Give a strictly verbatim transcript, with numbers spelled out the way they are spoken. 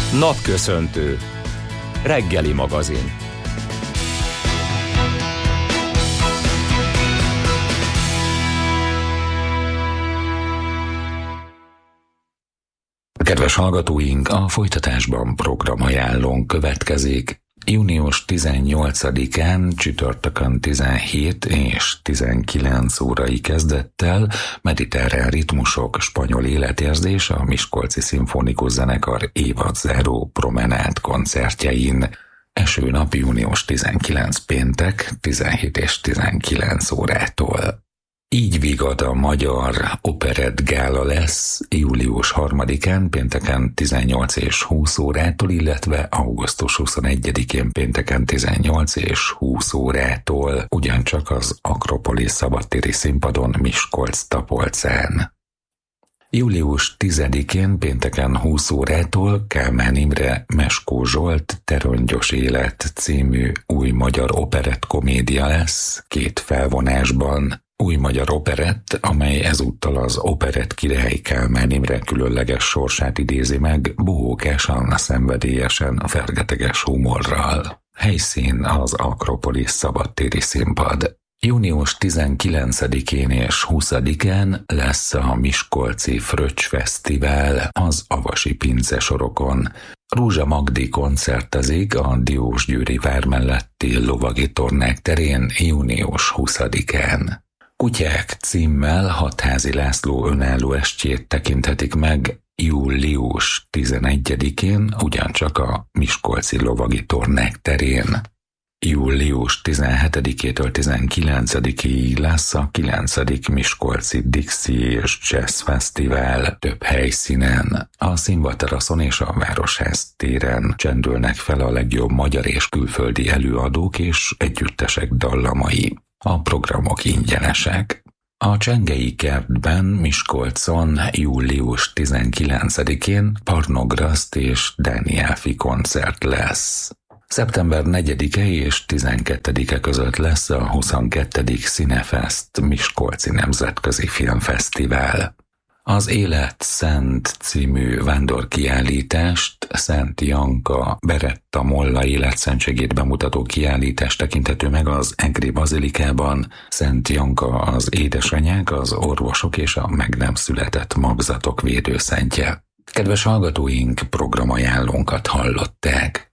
Napköszöntő. Reggeli magazin. Kedves hallgatóink, a folytatásban programajánlónk következik. június tizennyolcadikán csütörtökön tizenhét és tizenkilenc órai kezdettel mediterrán ritmusok, spanyol életérzés a Miskolci Szimfonikus Zenekar évadzáró promenád koncertjein. Eső nap június tizenkilencedike péntek tizenhét és tizenkilenc órától. Így vigad a magyar operett gála lesz július harmadikán pénteken tizennyolc és húsz órától, illetve augusztus huszonegyedikén pénteken tizennyolc és húsz órától, ugyancsak az Akropolis szabadtéri színpadon Miskolc-Tapolcán. július tizedikén pénteken húsz órától Kálmán Imre Meskó Zsolt Terongyos élet című új magyar operett komédia lesz két felvonásban. Új magyar operett, amely ezúttal az operett király Kálmán Imre különleges sorsát idézi meg, bohókásan, szenvedélyesen, fergeteges humorral. Helyszín az Akropolis szabadtéri színpad. június tizenkilencedikén és huszadikán lesz a Miskolci Fröccs Fesztivál az Avasi Pincesorokon. Rózsa Magdi koncertezik a Diósgyőri vár melletti lovagi tornák terén június huszadikán. Kutyák címmel Hatházi László önálló estjét tekinthetik meg július tizenegyedikén, ugyancsak a Miskolci lovagi tornák terén. július tizenhetedikétől tizenkilencedikéig lesz a kilencedik Miskolci Dixie és Jazz Fesztivál több helyszínen. A színvadteraszon és a Városház téren csendülnek fel a legjobb magyar és külföldi előadók és együttesek dallamai. A programok ingyenesek. A Csengei Kertben Miskolcon július tizenkilencedikén Parnograszt és Dánielfi koncert lesz. szeptember negyedike és tizenkettedike között lesz a huszonkettedik Cinefest Miskolci Nemzetközi Filmfesztivál. Az Élet Szent című vándorkiállítást, Szent Janka Beretta Molla életszentségét bemutató kiállítást tekinthető meg az Egri Bazilikában. Szent Janka az édesanyák, az orvosok és a meg nem született magzatok védőszentje. Kedves hallgatóink, programajánlónkat hallották.